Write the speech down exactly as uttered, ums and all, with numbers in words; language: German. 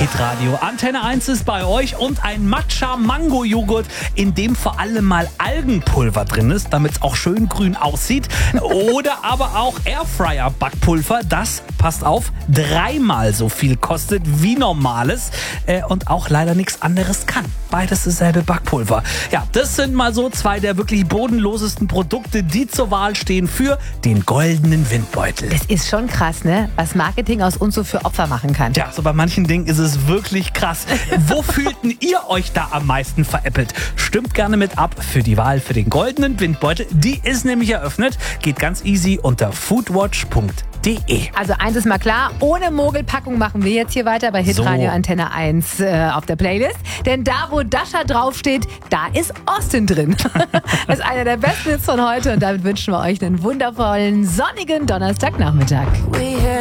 Hitradio. Antenne eins ist bei euch und ein Matcha-Mango-Joghurt, in dem vor allem mal Algenpulver drin ist, damit es auch schön grün aussieht. Oder aber auch Airfryer-Backpulver, das, passt auf, dreimal so viel kostet wie normales äh, und auch leider nichts anderes kann. Beides dasselbe Backpulver. Ja, das sind mal so zwei der wirklich bodenlosesten Produkte, die zur Wahl stehen für den goldenen Windbeutel. Das ist schon krass, ne? Was Marketing aus uns so für Opfer machen kann. Ja, so bei manchen Dingen ist es wirklich krass. Wo fühlten ihr euch da am meisten veräppelt? Stimmt gerne mit ab für die Wahl für den goldenen Windbeutel. Die ist nämlich eröffnet. Geht ganz easy unter foodwatch punkt de. Also eins ist mal klar, ohne Mogelpackung machen wir jetzt hier weiter bei Hitradio So. Antenne eins äh, auf der Playlist. Denn da, wo Dasha draufsteht, da ist Austin drin. Das ist einer der besten Hits von heute und damit wünschen wir euch einen wundervollen, sonnigen Donnerstagnachmittag.